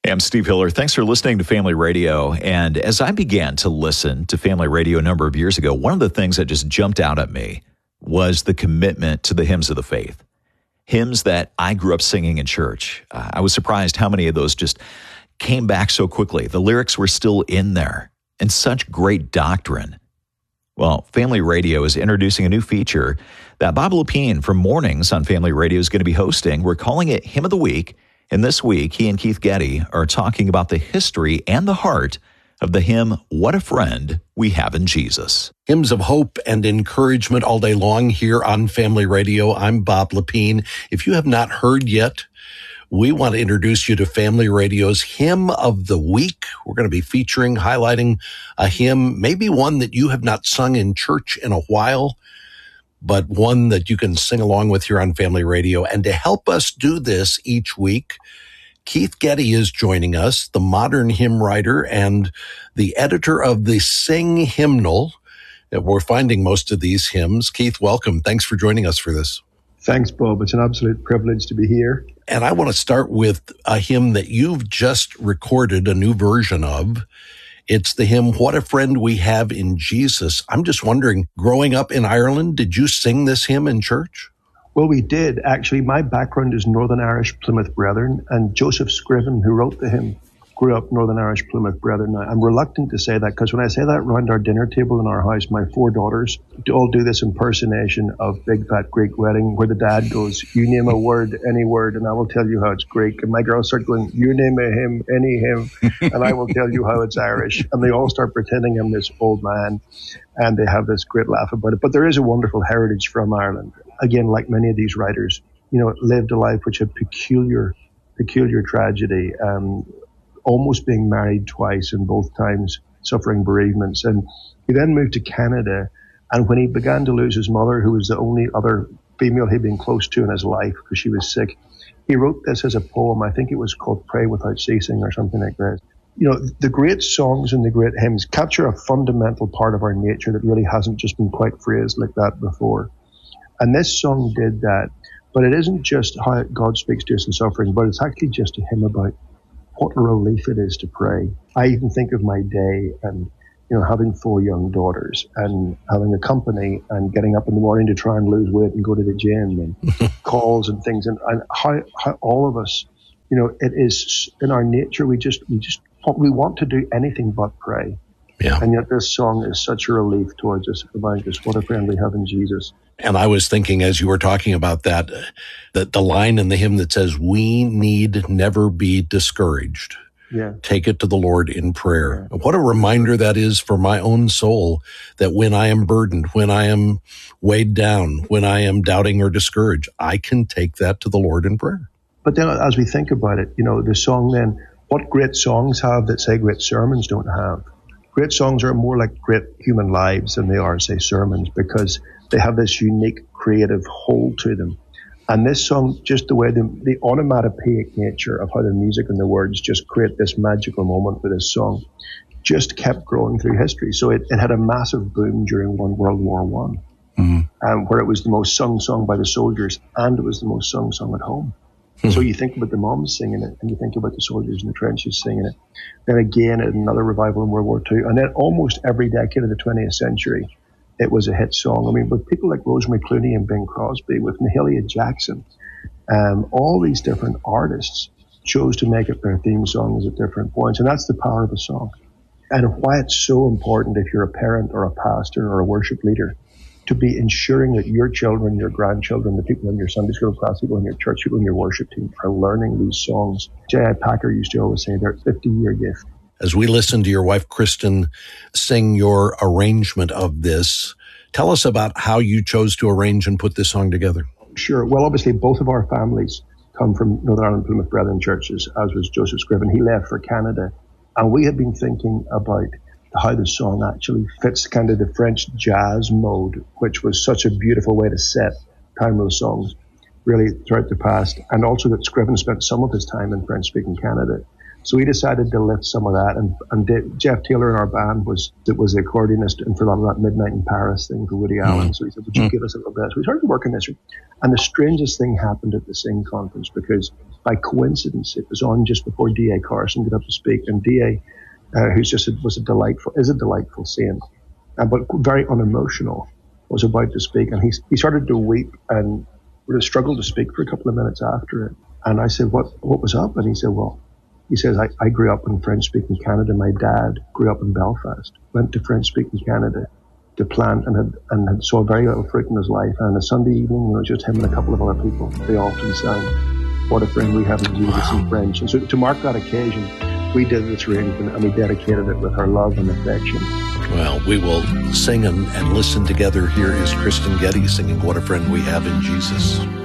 Hey, I'm Steve Hiller. Thanks for listening to Family Radio. And as I began to listen to Family Radio a number of years ago, one of the things that just jumped out at me was the commitment to the hymns of the faith. Hymns that I grew up singing in church. I was surprised how many of those just came back so quickly. The lyrics were still in there, and such great doctrine. Well, Family Radio is introducing a new feature that Bob Lepine from Mornings on Family Radio is going to be hosting. We're calling it Hymn of the Week. And this week, he and Keith Getty are talking about the history and the heart of the hymn, What a Friend We Have in Jesus. Hymns of hope and encouragement all day long here on Family Radio. I'm Bob Lepine. If you have not heard yet, we want to introduce you to Family Radio's Hymn of the Week. We're going to be featuring, highlighting a hymn, maybe one that you have not sung in church in a while, but one that you can sing along with here on Family Radio. And to help us do this each week, Keith Getty is joining us, the modern hymn writer and the editor of the Sing Hymnal. We're finding most of these hymns. Keith, welcome. Thanks for joining us for this. Thanks, Bob. It's an absolute privilege to be here. And I want to start with a hymn that you've just recorded a new version of. It's the hymn, What a Friend We Have in Jesus. I'm just wondering, growing up in Ireland, did you sing this hymn in church? Well, we did. Actually, my background is Northern Irish Plymouth Brethren, and Joseph Scriven, who wrote the hymn, grew up Northern Irish Plymouth Brethren. Now, I'm reluctant to say that because when I say that around our dinner table in our house, my 4 daughters all do this impersonation of Big Fat Greek Wedding where the dad goes, you name a word, any word, and I will tell you how it's Greek. And my girls start going, you name a hymn, any hymn, and I will tell you how it's Irish. And they all start pretending I'm this old man, and they have this great laugh about it. But there is a wonderful heritage from Ireland. Again, like many of these writers, lived a life which had peculiar tragedy, almost being married twice and both times suffering bereavements. And he then moved to Canada. And when he began to lose his mother, who was the only other female he'd been close to in his life because she was sick, he wrote this as a poem. I think it was called Pray Without Ceasing or something like that. The great songs and the great hymns capture a fundamental part of our nature that really hasn't just been quite phrased like that before. And this song did that. But it isn't just how God speaks to us in suffering, but it's actually just a hymn about what a relief it is to pray. I even think of my day and, having 4 young daughters and having a company and getting up in the morning to try and lose weight and go to the gym and calls and things and how all of us, it is in our nature. We want to do anything but pray. Yeah. And yet this song is such a relief towards us, reminding us what a friend we have in Jesus. And I was thinking as you were talking about that the line in the hymn that says, we need never be discouraged. Yeah. Take it to the Lord in prayer. Yeah. What a reminder that is for my own soul, that when I am burdened, when I am weighed down, when I am doubting or discouraged, I can take that to the Lord in prayer. But then as we think about it, the song then, what great songs have that, say, great sermons don't have? Great songs are more like great human lives than they are, say, sermons, because they have this unique creative hold to them. And this song, just the way the onomatopoeic nature of how the music and the words just create this magical moment for this song, just kept growing through history. So it had a massive boom during World War I, where it was the most sung song by the soldiers, and it was the most sung song at home. So you think about the moms singing it, and you think about the soldiers in the trenches singing it. Then again, another revival in World War II. And then almost every decade of the 20th century, it was a hit song. I mean, with people like Rosemary Clooney and Bing Crosby, with Mahalia Jackson, all these different artists chose to make it their theme songs at different points. And that's the power of a song. And why it's so important if you're a parent or a pastor or a worship leader to be ensuring that your children, your grandchildren, the people in your Sunday school class, people in your church, people in your worship team are learning these songs. J.I. Packer used to always say they're a 50-year gift. As we listen to your wife, Kristen, sing your arrangement of this, tell us about how you chose to arrange and put this song together. Sure. Well, obviously, both of our families come from Northern Ireland Plymouth Brethren churches, as was Joseph Scriven. He left for Canada. And we had been thinking about how the song actually fits kind of the French jazz mode, which was such a beautiful way to set timeless songs really throughout the past. And also that Scriven spent some of his time in French-speaking Canada. So we decided to lift some of that, and Jeff Taylor in our band was the accordionist and for a lot of that Midnight in Paris thing for Woody Allen. So he said, would you give us a little bit? So we started working this. And the strangest thing happened at the Sing conference, because by coincidence, it was on just before D.A. Carson got up to speak. And D.A., who's is a delightful saint, but very unemotional, was about to speak. And he started to weep and really struggled to speak for a couple of minutes after it. And I said, what was up? And he said, he says, I grew up in French-speaking Canada. My dad grew up in Belfast, went to French-speaking Canada to plant and had saw very little fruit in his life. And a Sunday evening, it was just him and a couple of other people. They often sang, "What a Friend We Have in Jesus" in French. And so to mark that occasion, we did this arrangement and we dedicated it with our love and affection. Well, we will sing and listen together. Here is Kristen Getty singing "What a Friend We Have in Jesus."